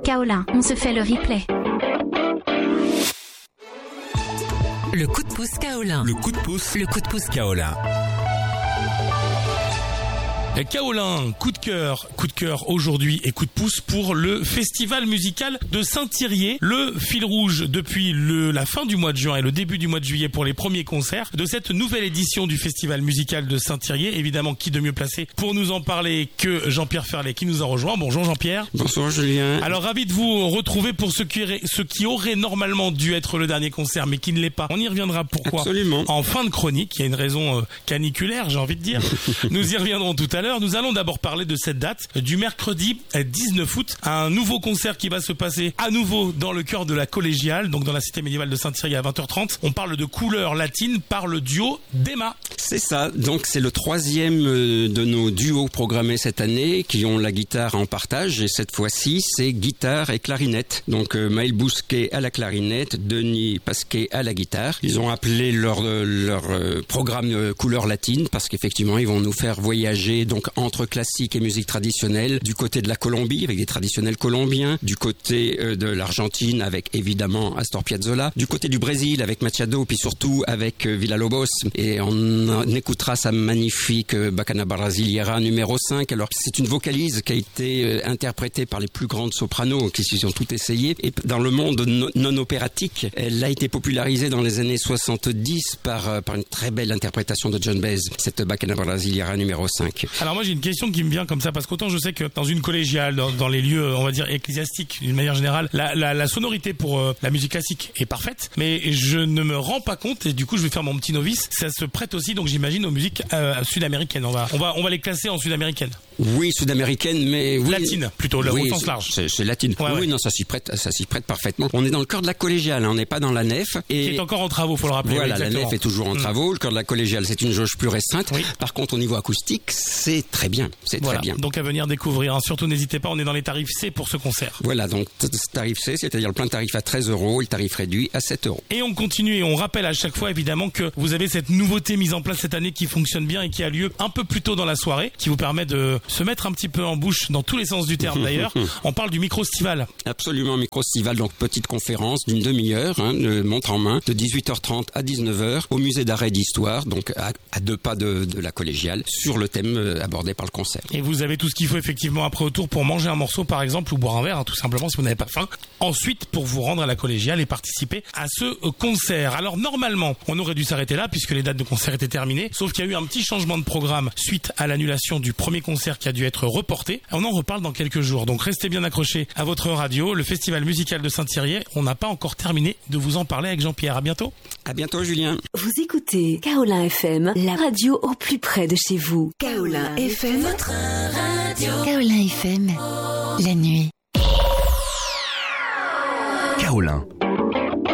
Kaolin, on se fait le replay. Le coup de pouce Kaolin. Le coup de pouce. Le coup de pouce Kaolin. Kaolin, coup de cœur aujourd'hui et coup de pouce pour le festival musical de Saint-Thirier. Le fil rouge depuis la fin du mois de juin et le début du mois de juillet pour les premiers concerts de cette nouvelle édition du festival musical de Saint-Thirier. Évidemment, qui de mieux placé pour nous en parler que Jean-Pierre Ferlet qui nous a rejoint. Bonjour Jean-Pierre. Bonsoir Julien. Alors ravi de vous retrouver pour ce qui aurait normalement dû être le dernier concert mais qui ne l'est pas. On y reviendra pourquoi. Absolument. En fin de chronique, il y a une raison caniculaire, j'ai envie de dire. Nous y reviendrons tout à l'heure. Nous allons d'abord parler de cette date du mercredi 19 août, un nouveau concert qui va se passer à nouveau dans le cœur de la collégiale, donc dans la cité médiévale de Saint-Thirier à 20h30. On parle de couleurs latines par le duo d'Emma. C'est ça, donc c'est le troisième de nos duos programmés cette année qui ont la guitare en partage et cette fois-ci c'est guitare et clarinette. Donc Maël Bousquet à la clarinette, Denis Pasquet à la guitare. Ils ont appelé leur programme couleurs latines parce qu'effectivement ils vont nous faire voyager donc entre classique et musique traditionnelle, du côté de la Colombie avec des traditionnels colombiens, du côté de l'Argentine avec évidemment Astor Piazzolla, du côté du Brésil avec Machado, puis surtout avec Villa-Lobos, et on écoutera sa magnifique Bacana Brasileira numéro 5. Alors c'est une vocalise qui a été interprétée par les plus grandes sopranos qui s'y ont toutes essayées, et dans le monde non opératique, elle a été popularisée dans les années 70 par une très belle interprétation de John Baez, cette Bacana Brasileira numéro 5. Alors moi j'ai une question qui me vient comme ça, parce qu'autant je sais que dans une collégiale, dans les lieux on va dire ecclésiastiques d'une manière générale, la sonorité pour la musique classique est parfaite, mais je ne me rends pas compte, et du coup je vais faire mon petit novice, ça se prête aussi donc j'imagine aux musiques sud-américaines. On va les classer en sud-américaines. Oui, sud-américaine, mais oui. Latine plutôt, au sens large. C'est latine. Ouais, oui, ouais. Non, ça s'y prête parfaitement. On est dans le cœur de la collégiale, on n'est pas dans la nef. Et qui est encore en travaux, faut le rappeler. Voilà, la nef est toujours en travaux. Le cœur de la collégiale, c'est une jauge plus restreinte. Oui. Par contre, au niveau acoustique, c'est très bien. C'est voilà. très bien. Donc à venir découvrir. Surtout n'hésitez pas, on est dans les tarifs C pour ce concert. Voilà, donc tarif C, c'est-à-dire le plein tarif à 13 € et le tarif réduit à 7 €. Et on continue et on rappelle à chaque fois évidemment que vous avez cette nouveauté mise en place cette année qui fonctionne bien et qui a lieu un peu plus tôt dans la soirée, qui vous permet de se mettre un petit peu en bouche dans tous les sens du terme d'ailleurs. On parle du micro-stival. Absolument, micro-stival, donc petite conférence d'une demi-heure, de montre en main, de 18h30 à 19h au musée d'art et d'histoire, donc à 2 pas de la collégiale, sur le thème abordé par le concert. Et vous avez tout ce qu'il faut effectivement après autour pour manger un morceau par exemple ou boire un verre, tout simplement si vous n'avez pas faim. Ensuite pour vous rendre à la collégiale et participer à ce concert. Alors normalement on aurait dû s'arrêter là puisque les dates de concert étaient terminées, sauf qu'il y a eu un petit changement de programme suite à l'annulation du premier concert qui a dû être reporté. On en reparle dans quelques jours, donc restez bien accrochés à votre radio. Le festival musical de Saint-Thirier, on n'a pas encore terminé de vous en parler avec Jean-Pierre. À bientôt. À bientôt Julien. Vous écoutez Kaolin FM, la radio au plus près de chez vous. Kaolin FM, votre radio. Kaolin FM, la nuit.